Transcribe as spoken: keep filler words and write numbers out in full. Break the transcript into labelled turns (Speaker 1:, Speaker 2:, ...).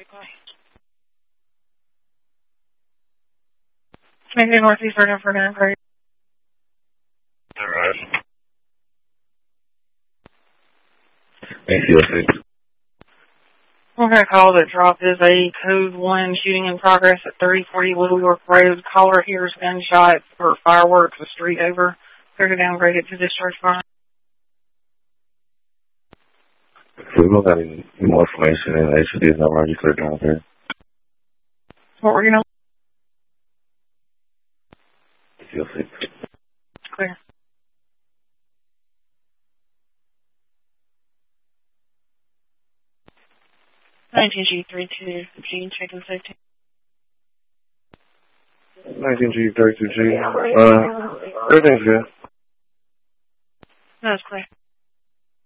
Speaker 1: Maybe Northeast Virginia for now, great.
Speaker 2: All right. A C L six.
Speaker 1: We're going to call that drop is a code one shooting in progress at thirty forty Little York Road. Caller hears gunshot or fireworks a street over. Clear to downgrade it to discharge fire.
Speaker 2: So we don't got any more information in H D's number. You clear down here.
Speaker 1: What were you know?
Speaker 2: A C L six.
Speaker 1: Clear. nineteen G thirty-two G, checking safety.
Speaker 2: nineteen G thirty-two G. Uh, everything's good.
Speaker 1: That's clear.